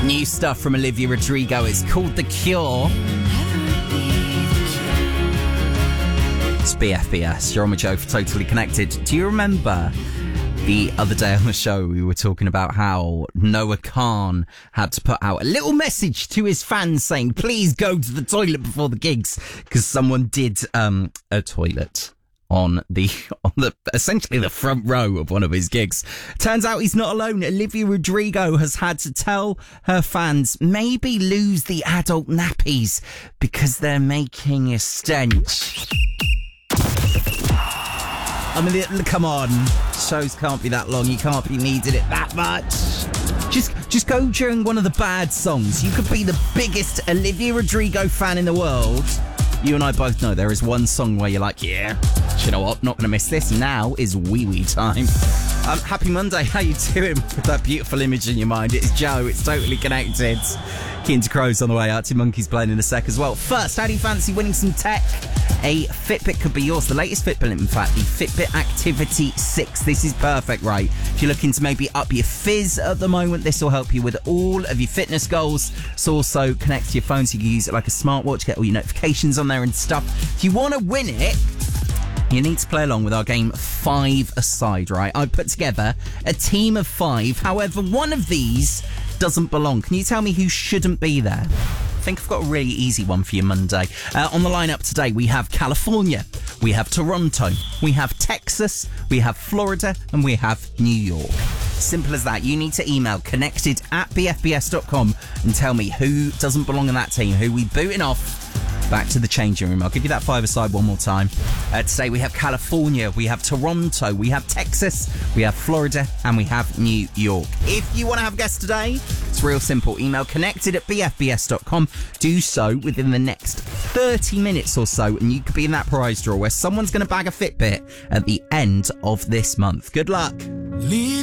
New stuff from Olivia Rodrigo. It's called The Cure. It's BFBS. You're on with Joe for Totally Connected. Do you remember the other day on the show we were talking about how Noah Khan had to put out a little message to his fans saying, please go to the toilet before the gigs, because someone did a toilet on the essentially the front row of one of his gigs. Turns out he's not alone. Olivia Rodrigo has had to tell her fans maybe lose the adult nappies because they're making a stench. I mean, come on. Shows can't be that long. You can't be needing it that much. Just go during one of the bad songs. You could be the biggest Olivia Rodrigo fan in the world. You and I both know there is one song where you're like, yeah, do you know what? Not going to miss this. Now is wee wee time. Happy Monday. How you doing with that beautiful image in your mind? It's Joe. It's Totally Connected. Keen to Crows on the way out. Two Monkeys playing in a sec as well. First, how do you fancy winning some tech? A Fitbit could be yours. The latest Fitbit, in fact, the Fitbit Activity 6. This is perfect, right? If you're looking to maybe up your fizz at the moment, this will help you with all of your fitness goals. It's also connects to your phone, so you can use it like a smartwatch, get all your notifications on there and stuff. If you want to win it, you need to play along with our game 5-a-side, right? I put together a team of 5. However, one of these doesn't belong. Can you tell me who shouldn't be there? I think I've got a really easy one for you Monday. On the lineup today, we have California, we have Toronto, we have Texas, we have Florida, and we have New York. Simple as that. You need to email connected@bfbs.com and tell me who doesn't belong in that team, who we booting off. Back to the changing room. I'll give you that 5-a-side one more time. Today we have California, we have Toronto, we have Texas, we have Florida, and we have New York. If you want to have a guest today, it's real simple. Email connected@bfbs.com. Do so within the next 30 minutes or so, and you could be in that prize draw where someone's going to bag a Fitbit at the end of this month. Good luck.